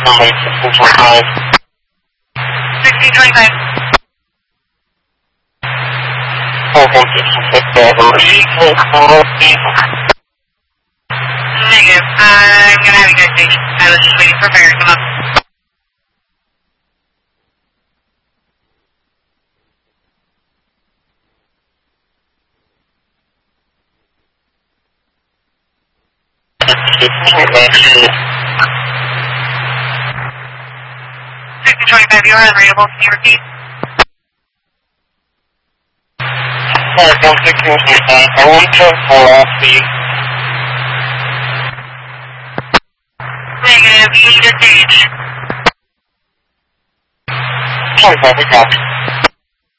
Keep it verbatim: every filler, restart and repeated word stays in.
somebody sixteen twenty-five. sixteen twenty-five. Oh, one fifty-six, Negative. I'm gonna have you guys station. I was just waiting for fire to come up. sixteen twenty-five, you're unreadable. Can you repeat? Sorry, one sixteen twenty-five. I want to four off, please. Negative. You need a stage. twenty-five, we copy.